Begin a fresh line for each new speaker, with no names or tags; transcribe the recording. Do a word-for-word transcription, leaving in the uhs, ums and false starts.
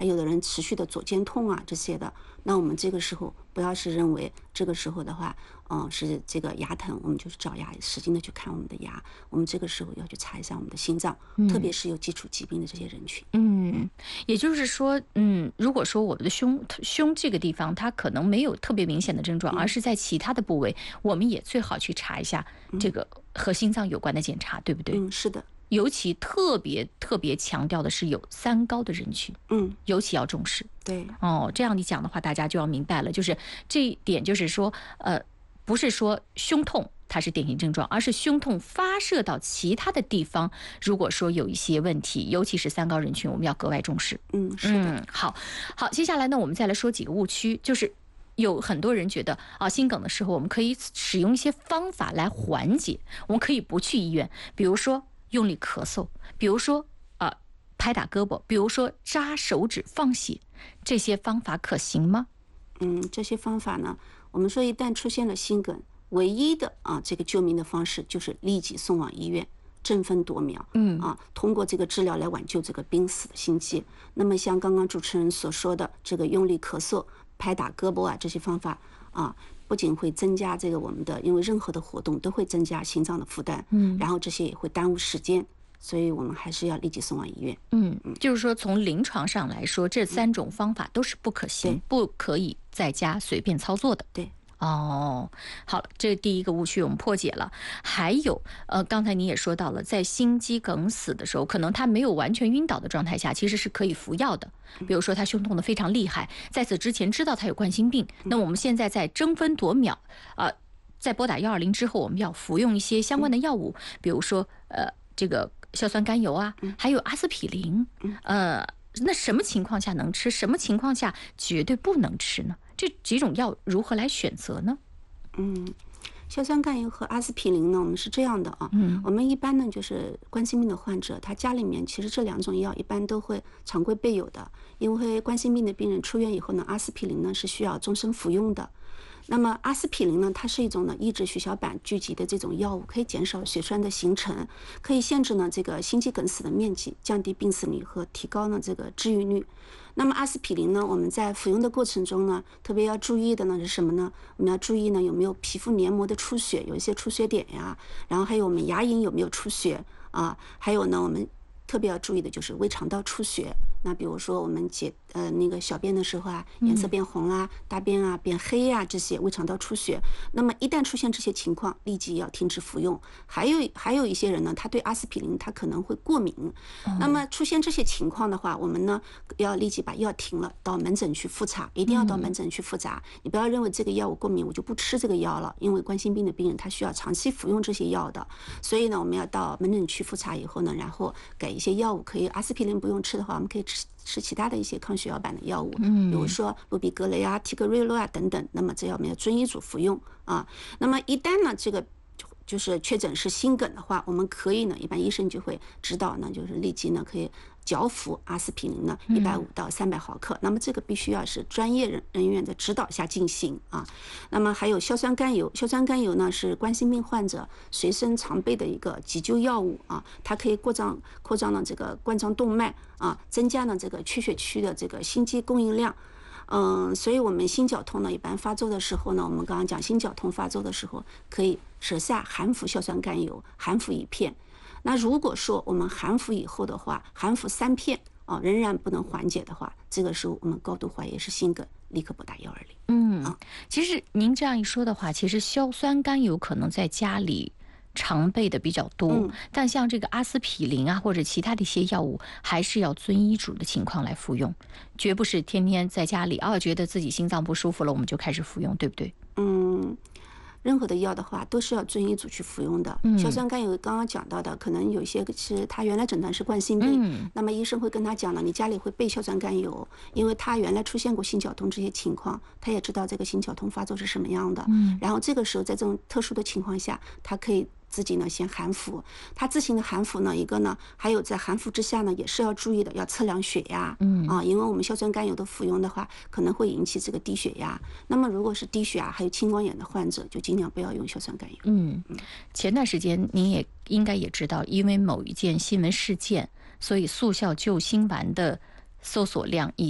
还有的人持续的左肩痛啊这些的，那我们这个时候不要是认为这个时候的话，嗯、呃，是这个牙疼，我们就是找牙，使劲的去看我们的牙。我们这个时候要去查一下我们的心脏，
嗯、
特别是有基础疾病的这些人群。
嗯，也就是说，嗯，如果说我们的胸胸这个地方它可能没有特别明显的症状，
嗯、
而是在其他的部位，我们也最好去查一下这个和心脏有关的检查，对不对？
嗯，是的。
尤其特别特别强调的是有三高的人群，
嗯，
尤其要重视。
对，
哦，这样你讲的话，大家就要明白了，就是这一点，就是说，呃，不是说胸痛它是典型症状，而是胸痛发射到其他的地方，如果说有一些问题，尤其是三高人群，我们要格外重视。
嗯，是的。
嗯，好，好，接下来呢，我们再来说几个误区，就是有很多人觉得啊，心梗的时候，我们可以使用一些方法来缓解，我们可以不去医院，比如说用力咳嗽，比如说啊、呃、拍打胳膊，比如说扎手指放血，这些方法可行吗？
嗯，这些方法呢，我们说一旦出现了心梗，唯一的啊这个救命的方式就是立即送往医院，争分夺秒，
嗯
啊，通过这个治疗来挽救这个濒死的心肌。那么像刚刚主持人所说的这个用力咳嗽、拍打胳膊啊这些方法啊，不仅会增加这个我们的，因为任何的活动都会增加心脏的负担，
嗯，
然后这些也会耽误时间，所以我们还是要立即送往医院。
嗯，就是说从临床上来说，这三种方法都是不可行，不可以在家随便操作的。
对。
哦，好了，这第一个误区我们破解了。还有，呃，刚才你也说到了，在心肌梗死的时候，可能他没有完全晕倒的状态下，其实是可以服药的。比如说他胸痛的非常厉害，在此之前知道他有冠心病，那我们现在在争分夺秒，啊、呃，在拨打一二零之后，我们要服用一些相关的药物，比如说，呃，这个硝酸甘油啊，还有阿司匹林，呃。那什么情况下能吃，什么情况下绝对不能吃呢？这几种药如何来选择呢？
嗯，硝酸甘油和阿司匹林呢，我们是这样的啊，
嗯，
我们一般呢就是冠心病的患者，他家里面其实这两种药一般都会常规备有的，因为冠心病的病人出院以后呢，阿司匹林呢是需要终身服用的。那么阿司匹林呢，它是一种呢抑制血小板聚集的这种药物，可以减少血栓的形成，可以限制呢这个心肌梗死的面积，降低病死率和提高呢这个治愈率。那么阿司匹林呢，我们在服用的过程中呢，特别要注意的呢是什么呢？我们要注意呢有没有皮肤黏膜的出血，有一些出血点呀，然后还有我们牙龈有没有出血啊，还有呢我们特别要注意的就是胃肠道出血。那比如说我们解呃那个小便的时候啊，颜色变红啊，大便啊变黑啊，这些胃肠道出血。那么一旦出现这些情况，立即要停止服用。还有还有一些人呢，他对阿司匹林他可能会过敏。那么出现这些情况的话，我们呢要立即把药停了，到门诊去复查，一定要到门诊去复查。你不要认为这个药我过敏，我就不吃这个药了，因为冠心病的病人他需要长期服用这些药的。所以呢，我们要到门诊去复查以后呢，然后给一些药物，可以阿司匹林不用吃的话，我们可以吃。吃其他的一些抗血小板的药物，比如说鲁比格雷啊、替格瑞洛啊等等。那么这要我们要遵医嘱服用啊。那么一旦呢，这个就是确诊是心梗的话，我们可以呢，一般医生就会指导呢，就是立即呢可以嚼服阿司匹林呢一百五到三百毫克。那么这个必须要是专业人人员的指导下进行啊。那么还有硝酸甘油，硝酸甘油呢是冠心病患者随身常备的一个急救药物啊，它可以扩张扩张了这个冠状动脉啊，增加了这个缺血区的这个心肌供应量。嗯，所以我们心绞痛呢，一般发作的时候呢，我们刚刚讲心绞痛发作的时候，可以舌下含服硝酸甘油，含服一片。那如果说我们含服以后的话，含服三片啊，仍然不能缓解的话，这个时候我们高度怀疑是心梗，立刻拨打一二零。
嗯，啊，其实您这样一说的话，其实硝酸甘油可能在家里常备的比较多，嗯，但像这个阿司匹林啊或者其他的一些药物，还是要遵医嘱的情况来服用，绝不是天天在家里啊觉得自己心脏不舒服了我们就开始服用，对不对？
嗯，任何的药的话都是要遵医嘱去服用的。硝酸甘油刚刚讲到的，可能有些是他原来诊断是冠心病，嗯，那么医生会跟他讲了，你家里会备硝酸甘油，因为他原来出现过心绞痛这些情况，他也知道这个心绞痛发作是什么样的，嗯，然后这个时候在这种特殊的情况下，他可以自己呢先含服，他自行的含服呢，一个呢，还有在含服之下呢，也是要注意的，要测量血压，嗯啊，因为我们硝酸甘油的服用的话，可能会引起这个低血压。那么如果是低血压还有青光眼的患者，就尽量不要用硝酸甘油。
嗯，前段时间您也应该也知道，因为某一件新闻事件，所以速效救心丸的搜索量以